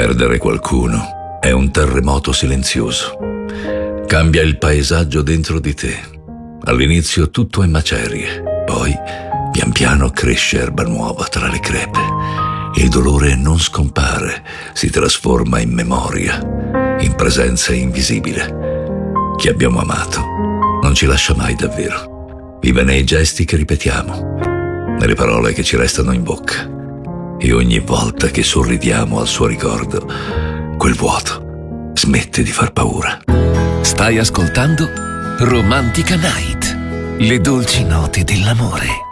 Perdere qualcuno è un terremoto silenzioso. Cambia il paesaggio dentro di te. All'inizio tutto è macerie, poi pian piano cresce erba nuova tra le crepe. Il dolore non scompare, si trasforma in memoria, in presenza invisibile. Chi abbiamo amato non ci lascia mai davvero. Vive nei gesti che ripetiamo, nelle parole che ci restano in bocca. E ogni volta che sorridiamo al suo ricordo, quel vuoto smette di far paura. Stai ascoltando Romantica Night, le dolci note dell'amore.